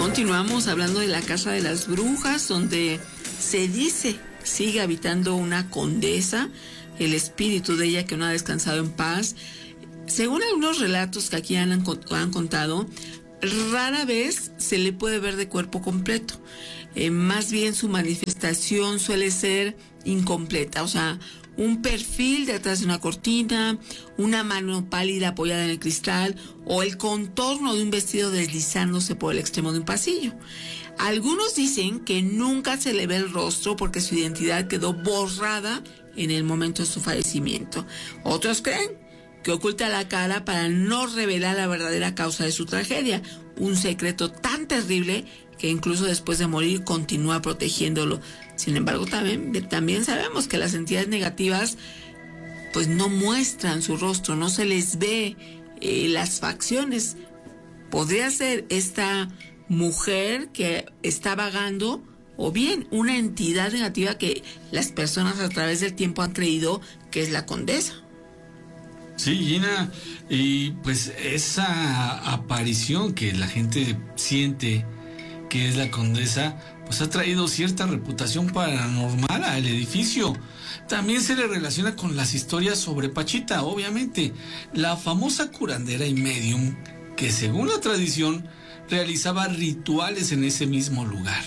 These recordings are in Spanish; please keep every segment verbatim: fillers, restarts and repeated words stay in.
Continuamos hablando de la Casa de las Brujas, donde se dice sigue habitando una condesa, el espíritu de ella que no ha descansado en paz. Según algunos relatos que aquí han, han contado, rara vez se le puede ver de cuerpo completo. Eh, más bien su manifestación suele ser incompleta, o sea, un perfil detrás de una cortina, una mano pálida apoyada en el cristal o el contorno de un vestido deslizándose por el extremo de un pasillo. Algunos dicen que nunca se le ve el rostro porque su identidad quedó borrada en el momento de su fallecimiento. Otros creen que oculta la cara para no revelar la verdadera causa de su tragedia, un secreto tan terrible que incluso después de morir continúa protegiéndolo. Sin embargo, también, también sabemos que las entidades negativas pues no muestran su rostro, no se les ve eh, las facciones. Podría ser esta mujer que está vagando o bien una entidad negativa que las personas a través del tiempo han creído que es la condesa. Sí, Gina, y pues esa aparición que la gente siente que es la condesa, pues ha traído cierta reputación paranormal al edificio. También se le relaciona con las historias sobre Pachita, obviamente, la famosa curandera y medium que, según la tradición, realizaba rituales en ese mismo lugar.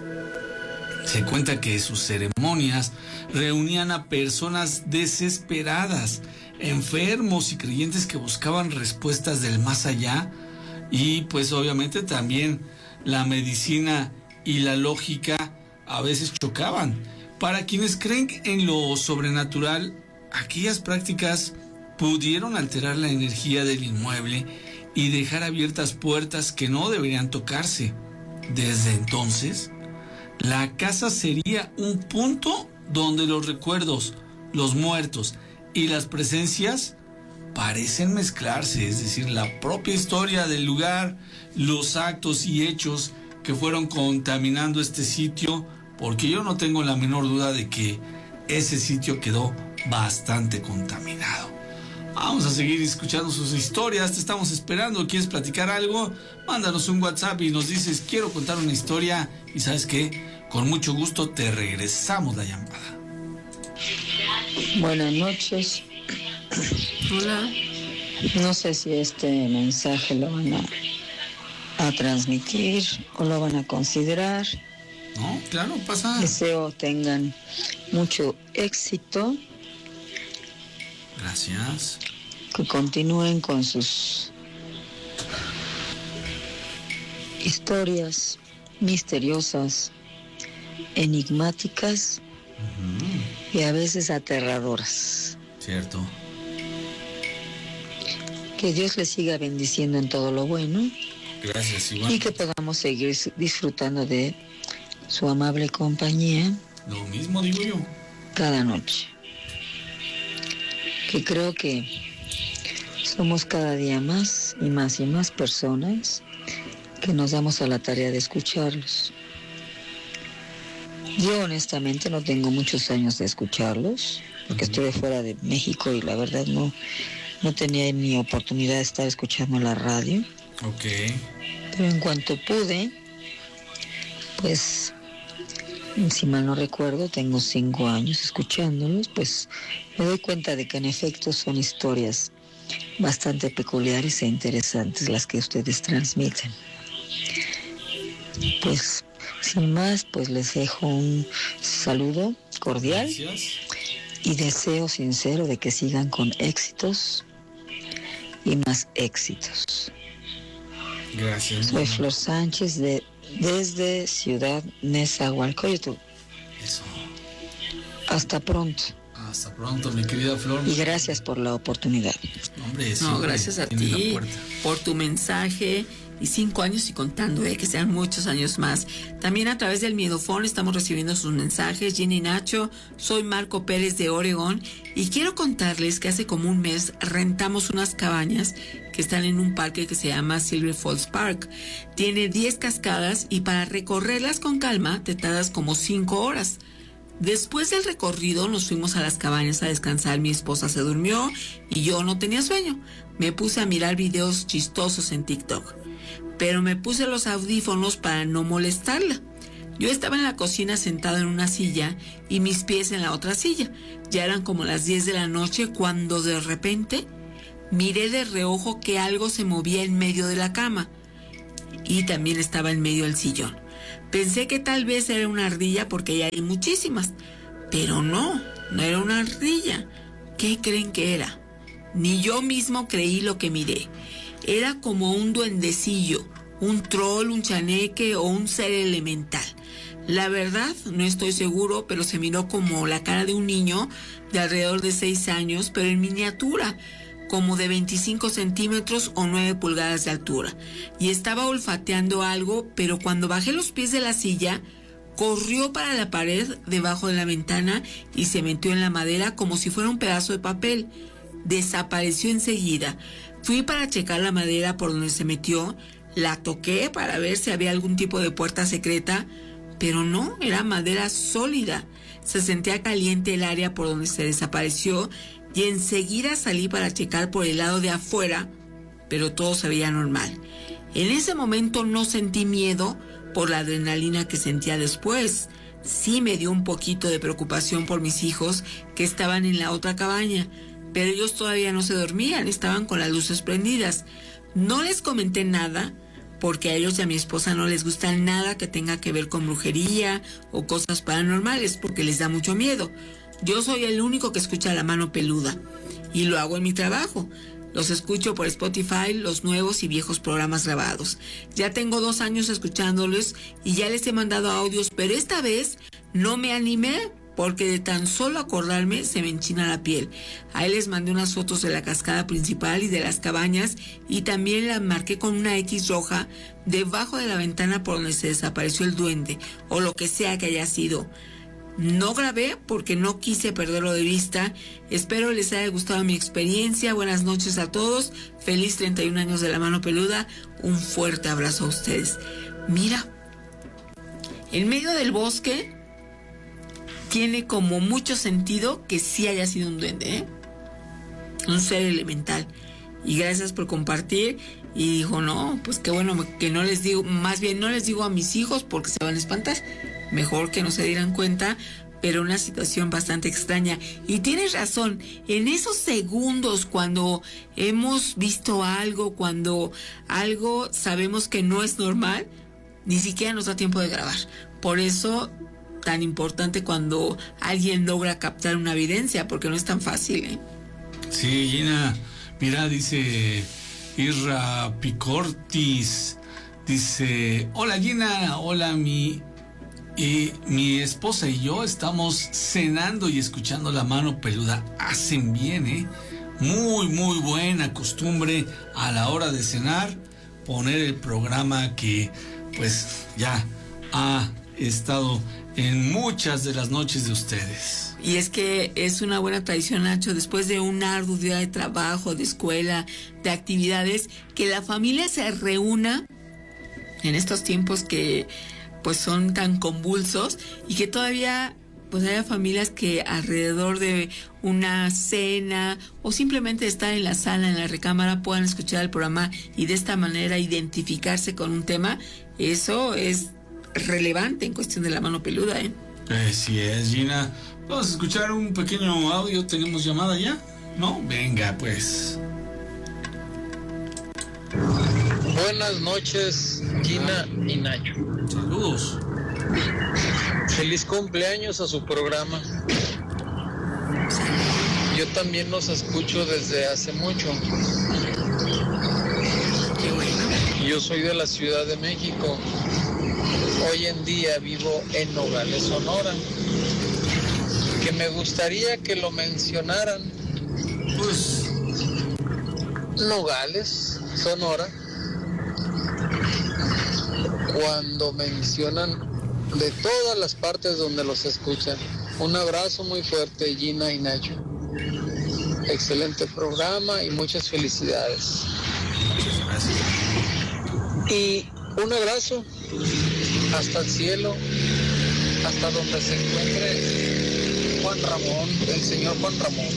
Se cuenta que sus ceremonias reunían a personas desesperadas, enfermos y creyentes que buscaban respuestas del más allá, y pues obviamente también la medicina y la lógica a veces chocaban. Para quienes creen en lo sobrenatural, aquellas prácticas pudieron alterar la energía del inmueble y dejar abiertas puertas que no deberían tocarse. Desde entonces, la casa sería un punto donde los recuerdos, los muertos y las presencias parecen mezclarse, es decir, la propia historia del lugar, los actos y hechos que fueron contaminando este sitio, porque yo no tengo la menor duda de que ese sitio quedó bastante contaminado. Vamos a seguir escuchando sus historias, te estamos esperando. ¿Quieres platicar algo? Mándanos un WhatsApp y nos dices, quiero contar una historia, y ¿sabes qué? Con mucho gusto te regresamos la llamada. Buenas noches. Hola. No sé si este mensaje lo van a, a transmitir o lo van a considerar. No, claro, pasa. Deseo tengan mucho éxito. Gracias. Que continúen con sus historias misteriosas, enigmáticas uh-huh. y a veces aterradoras. Cierto. Que Dios les siga bendiciendo en todo lo bueno. Gracias, igual. Y que podamos seguir disfrutando de su amable compañía. Lo mismo digo yo. Cada noche. Que creo que somos cada día más y más y más personas que nos damos a la tarea de escucharlos. Yo honestamente no tengo muchos años de escucharlos, porque uh-huh. estuve fuera de México y la verdad no, no tenía ni oportunidad de estar escuchando la radio. Ok. Pero en cuanto pude, pues, si mal no recuerdo, tengo cinco años escuchándolos, pues me doy cuenta de que en efecto son historias bastante peculiares e interesantes las que ustedes transmiten. Pues, sin más, pues les dejo un saludo cordial. Gracias. Y deseo sincero de que sigan con éxitos y más éxitos. Gracias. Soy Flor Sánchez de, desde Ciudad Nezahualcóyotl. Eso. Hasta pronto. Hasta pronto, mi querida Flor. Y gracias por la oportunidad. Hombre, sí, no, gracias a ti por tu mensaje. Y cinco años y contando, eh, que sean muchos años más. También a través del Miedofón estamos recibiendo sus mensajes. Jenny Nacho, soy Marco Pérez de Oregón y quiero contarles que hace como un mes rentamos unas cabañas que están en un parque que se llama Silver Falls Park. Tiene diez cascadas y para recorrerlas con calma te tardas como cinco horas. Después del recorrido nos fuimos a las cabañas a descansar. Mi esposa se durmió y yo no tenía sueño. Me puse a mirar videos chistosos en TikTok, pero me puse los audífonos para no molestarla. Yo estaba en la cocina sentado en una silla y mis pies en la otra silla. Ya eran como las diez de la noche cuando de repente miré de reojo que algo se movía en medio de la cama y también estaba en medio del sillón. Pensé que tal vez era una ardilla porque ya hay muchísimas, pero no, no era una ardilla. ¿Qué creen que era? Ni yo mismo creí lo que miré. Era como un duendecillo, un troll, un chaneque o un ser elemental. La verdad, no estoy seguro, pero se miró como la cara de un niño de alrededor de seis años, pero en miniatura, como de veinticinco centímetros o nueve pulgadas de altura. Y estaba olfateando algo, pero cuando bajé los pies de la silla, corrió para la pared debajo de la ventana y se metió en la madera como si fuera un pedazo de papel. Desapareció enseguida. Fui para checar la madera por donde se metió, la toqué para ver si había algún tipo de puerta secreta, pero no, era madera sólida. Se sentía caliente el área por donde se desapareció y enseguida salí para checar por el lado de afuera, pero todo se veía normal. En ese momento no sentí miedo por la adrenalina que sentía después. Sí me dio un poquito de preocupación por mis hijos que estaban en la otra cabaña, pero ellos todavía no se dormían, estaban con las luces prendidas. No les comenté nada, porque a ellos y a mi esposa no les gusta nada que tenga que ver con brujería o cosas paranormales, porque les da mucho miedo. Yo soy el único que escucha La Mano Peluda, y lo hago en mi trabajo. Los escucho por Spotify, los nuevos y viejos programas grabados. Ya tengo dos años escuchándolos y ya les he mandado audios, pero esta vez no me animé, porque de tan solo acordarme se me enchina la piel. Ahí les mandé unas fotos de la cascada principal y de las cabañas, y también las marqué con una X roja debajo de la ventana por donde se desapareció el duende, o lo que sea que haya sido. No grabé porque no quise perderlo de vista. Espero les haya gustado mi experiencia. Buenas noches a todos. Feliz treinta y un años de La Mano Peluda. Un fuerte abrazo a ustedes. Mira, en medio del bosque tiene como mucho sentido que sí haya sido un duende, ¿eh? Un ser elemental. Y gracias por compartir. Y dijo, no, pues qué bueno que no les digo, más bien no les digo a mis hijos porque se van a espantar. Mejor que no se dieran cuenta, pero una situación bastante extraña. Y tienes razón, en esos segundos cuando hemos visto algo, cuando algo sabemos que no es normal, ni siquiera nos da tiempo de grabar. Por eso, tan importante cuando alguien logra captar una evidencia, porque no es tan fácil, ¿eh? Sí, Gina, mira, dice Irra Picortis, dice, hola Gina, hola mi... Y mi esposa y yo estamos cenando y escuchando La Mano Peluda. Hacen bien, ¿eh? Muy, muy buena costumbre a la hora de cenar, poner el programa que, pues, ya ha estado en muchas de las noches de ustedes. Y es que es una buena tradición, Nacho, después de un arduo día de trabajo, de escuela, de actividades, que la familia se reúna en estos tiempos que pues son tan convulsos, y que todavía pues haya familias que alrededor de una cena o simplemente estar en la sala, en la recámara, puedan escuchar el programa y de esta manera identificarse con un tema. Eso es relevante en cuestión de La Mano Peluda, ¿eh? Así es, Gina. Vamos a escuchar un pequeño audio. ¿Tenemos llamada ya? ¿No? Venga, pues. Buenas noches, Gina y Nacho. Saludos. Feliz cumpleaños a su programa. Yo también los escucho desde hace mucho. Qué bueno. Yo soy de la Ciudad de México. Hoy en día vivo en Nogales, Sonora. Que me gustaría que lo mencionaran. Pues Nogales, Sonora. Cuando mencionan de todas las partes donde los escuchan. Un abrazo muy fuerte, Gina y Nacho. Excelente programa y muchas felicidades. muchas gracias. Y un abrazo hasta el cielo hasta donde se encuentre Juan Ramón, el señor Juan Ramón.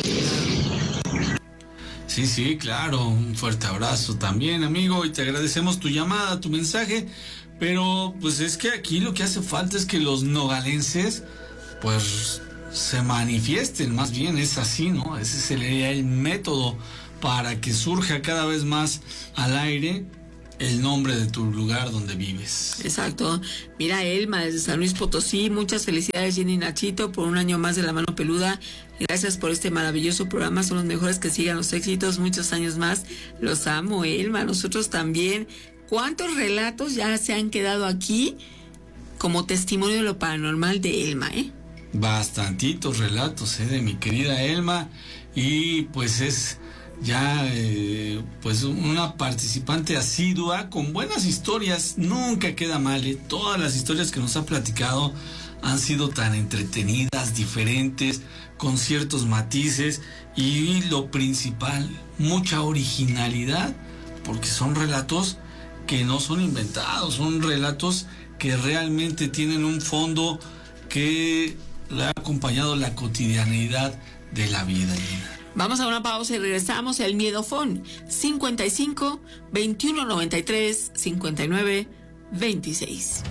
Sí, sí, claro, un fuerte abrazo también, amigo, y te agradecemos tu llamada, tu mensaje, pero pues es que aquí lo que hace falta es que los nogalenses, pues, se manifiesten, más bien es así, ¿no? Ese sería el método para que surja cada vez más al aire el nombre de tu lugar donde vives. Exacto. Mira, Elma, desde San Luis Potosí, muchas felicidades, Jenny y Nachito, por un año más de La Mano Peluda. Gracias por este maravilloso programa, son los mejores, que sigan los éxitos, muchos años más. Los amo, Elma, nosotros también. ¿Cuántos relatos ya se han quedado aquí como testimonio de lo paranormal de Elma, eh? Bastantitos relatos, eh, de mi querida Elma, y pues es ya eh, pues una participante asidua con buenas historias, nunca queda mal, eh. Todas las historias que nos ha platicado han sido tan entretenidas, diferentes, con ciertos matices, y lo principal, mucha originalidad, porque son relatos que no son inventados, son relatos que realmente tienen un fondo que le ha acompañado la cotidianeidad de la vida. Vamos a una pausa y regresamos. El Miedofón cincuenta y cinco, veintiuno noventa y tres, cincuenta y nueve, veintiséis.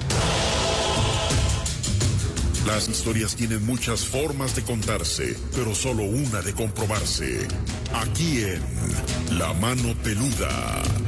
Las historias tienen muchas formas de contarse, pero solo una de comprobarse. Aquí en La Mano Peluda.